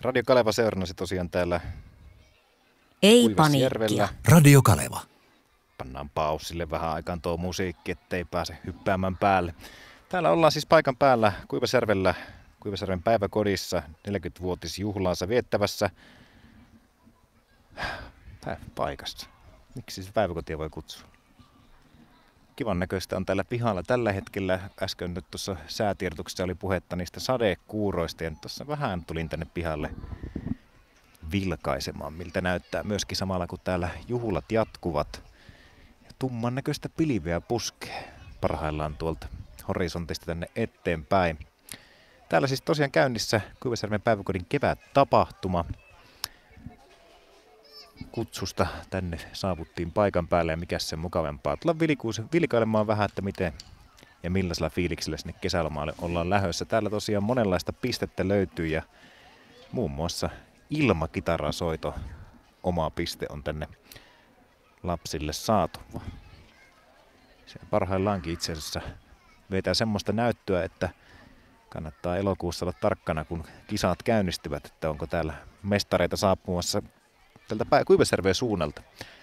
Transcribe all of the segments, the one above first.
Radio Kaleva seurannasi tosiaan täällä Ei Kuivasjärvellä. paniikkia. Radio Kaleva. Pannaan paussille vähän aikaan tuo musiikki, ettei pääse hyppäämään päälle. Täällä ollaan siis paikan päällä Kuivasjärvellä, Kuivasjärven päiväkodissa 40-vuotisjuhlaansa viettävässä paikassa. Miksi siis päiväkotia voi kutsua? Kivan näköistä on täällä pihalla tällä hetkellä. Äsken nyt tuossa säätiedotuksessa oli puhetta niistä sadekuuroista ja nyt tuossa vähän tulin tänne pihalle vilkaisemaan, miltä näyttää myöskin samalla kun täällä juhlat jatkuvat. Ja tumman näköistä pilveä puskee parhaillaan tuolta horisontista tänne eteenpäin. Täällä siis tosiaan käynnissä Kuivasjärven päiväkodin kevättapahtuma. Kutsusta tänne saavuttiin paikan päälle ja mikä sen mukavempaa. Tullaan vilkailemaan vähän, että miten ja millaisella fiiliksellä sinne kesälomalle ollaan lähdössä. Täällä tosiaan monenlaista pistettä löytyy ja muun muassa ilmakitarasoito oma piste on tänne lapsille saatu. Se parhaillaankin itse asiassa vetää semmoista näyttöä, että kannattaa elokuussa olla tarkkana, kun kisat käynnistyvät, että onko täällä mestareita saapumassa tältä Kuivasjärven suunnalta.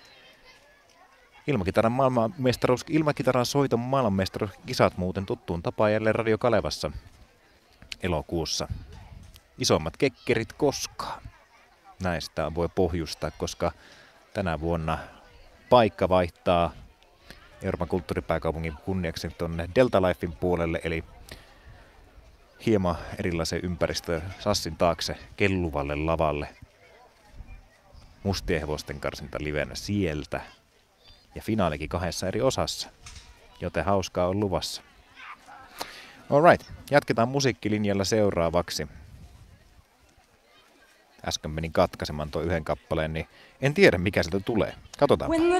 Ilmakitaran soiton maailmanmestaruuskisat muuten tuttuun tapaan jälleen Radio Kalevassa elokuussa. Isommat kekkerit koskaan. Näistä voi pohjustaa, koska tänä vuonna paikka vaihtaa Euroopan kulttuuripääkaupungin kunniaksi tuonne Delta Lifein puolelle, eli hieman erilaiseen ympäristöön Sassin taakse kelluvalle lavalle. Mustien hevosten karsinta livenä sieltä. Ja finaalikin 2 eri osassa. Joten hauskaa on luvassa. Alright, jatketaan musiikkilinjalla seuraavaksi. Äsken menin katkaisemaan tuon yhden kappaleen, niin en tiedä mikä sieltä tulee. Katsotaan.